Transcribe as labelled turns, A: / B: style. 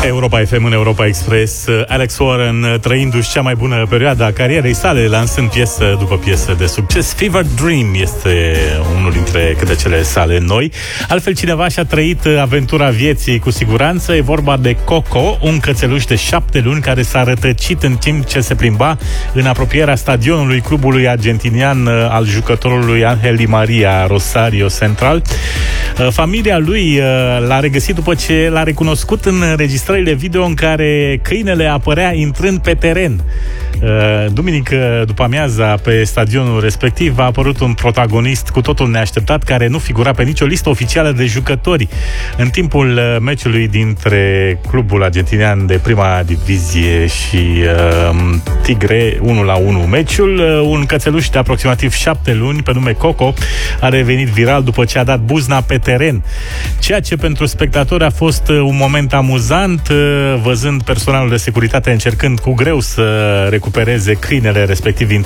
A: Europa FM în Europa Express, Alex Warren trăindu-și cea mai bună perioadă a carierei sale, lansând piesă după piesă de succes. Fever Dream este unul dintre câtecele sale noi. Altfel, cineva și-a trăit aventura vieții cu siguranță. E vorba de Coco, un cățeluș de 7 luni care s-a rătăcit în timp ce se plimba în apropierea stadionului clubului argentinian al jucătorului Angel Di Maria, Rosario Central. Familia lui l-a regăsit după ce l-a recunoscut în înregistrările video în care câinele apărea intrând pe teren. Duminică după amiaza, pe stadionul respectiv, a apărut un protagonist cu totul neașteptat care nu figura pe nicio listă oficială de jucători. În timpul meciului dintre clubul argentinian de prima divizie și Tigre, 1-1 meciul, un cățeluș de aproximativ 7 luni pe nume Coco a revenit viral după ce a dat buzna pe teren. Ceea ce pentru spectatori a fost un moment amuzant, văzând personalul de securitate încercând cu greu să recupereze câinele respectiv